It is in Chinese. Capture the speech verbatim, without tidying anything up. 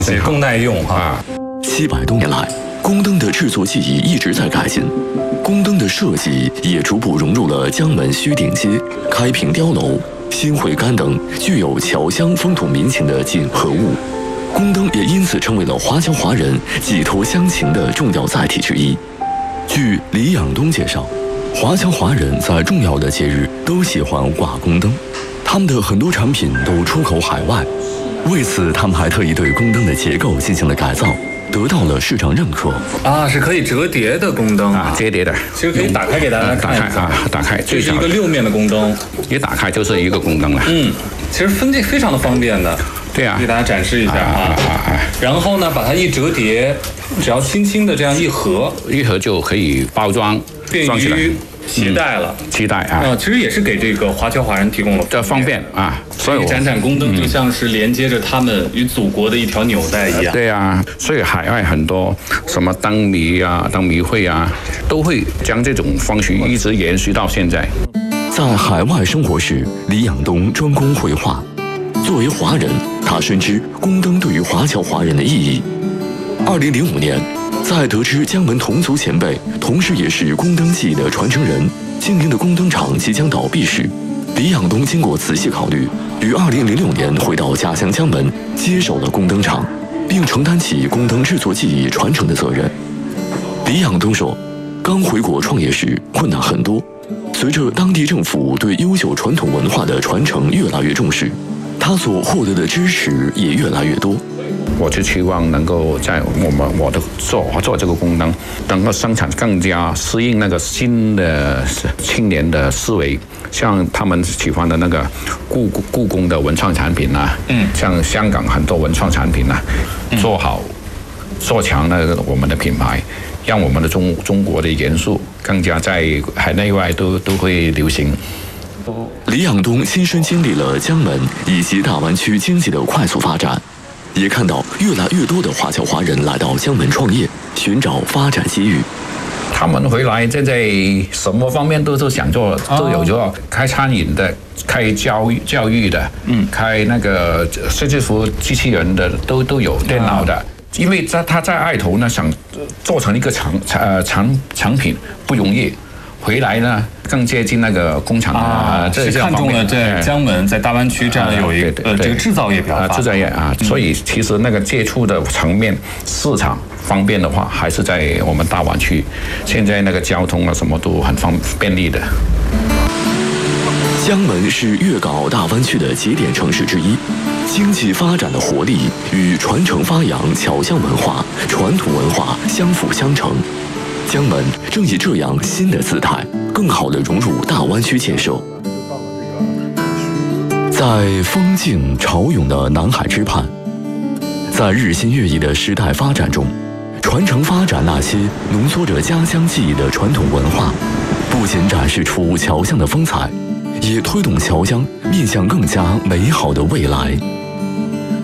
且更耐用哈。 七百多年来，宫灯的制作技艺一直在改进，宫灯的设计也逐步融入了江门虚顶街、开平碉楼、新会干等具有侨乡风土民情的锦和物。宫灯也因此成为了华侨华人寄托乡情的重要载体之一。据李养东介绍，华侨华人在重要的节日都喜欢挂宫灯，他们的很多产品都出口海外。为此，他们还特意对宫灯的结构进行了改造，得到了市场认可。 啊，是可以折叠的宫灯啊，折叠的， 其实可以打开给大家看一下啊，打开， 这是一个六面的宫灯， 一打开就是一个宫灯了。 嗯，其实分界非常的方便的。 对啊， 给大家展示一下啊， 啊啊然后呢，把它一折叠，只要轻轻的这样一合， 一合就可以包装， 便于携带了。 携带啊， 啊，其实也是给这个华侨华人提供了这方便啊。 所以盏盏宫灯就像是连接着他们与祖国的一条纽带一样。 对啊，所以海外很多什么灯谜啊、灯谜会啊，都会将这种风俗一直延续到现在。 在海外生活时，李养东专攻绘画。作为华人，他深知宫灯对于华侨华人的意义。二零零五年，在得知江门同族前辈，同时也是宫灯技艺的传承人，经营的宫灯厂即将倒闭时，李养东经过仔细考虑，于二零零六年回到家乡江门，接手了宫灯厂，并承担起宫灯制作技艺传承的责任。李养东说，刚回国创业时困难很多，随着当地政府对优秀传统文化的传承越来越重视，他所获得的支持也越来越多。 我就期望能够在我们我的做做这个宫灯，能够生产更加适应那个新的青年的思维，像他们喜欢的那个故故宫的文创产品啊，嗯，像香港很多文创产品啊，做好做强了我们的品牌，让我们的中中国的元素更加在海内外都都会流行。 李养东亲身经历了江门以及大湾区经济的快速发展，也看到越来越多的华侨华人来到江门创业，寻找发展机遇。 他们回来现在什么方面都是想做，都有做，开餐饮的，开教育教育的，嗯，开那个设计服机器人的，都都有电脑的。因为在他在爱头呢，想做成一个产呃产产品不容易。回来呢，更接近那个工厂啊，这是看中了在江门、在大湾区这样有一个呃这个制造业比较发达， 制造业啊，所以其实那个接触的层面、市场方便的话，还是在我们大湾区。现在那个交通啊，什么都很方便利的。 江门是粤港澳大湾区的节点城市之一，经济发展的活力与传承发扬侨乡文化、传统文化相辅相成。江门正以这样新的姿态，更好地融入大湾区建设。在风静潮涌的南海之畔，在日新月异的时代发展中，传承发展那些浓缩着家乡记忆的传统文化，不仅展示出侨乡的风采，也推动侨乡面向更加美好的未来。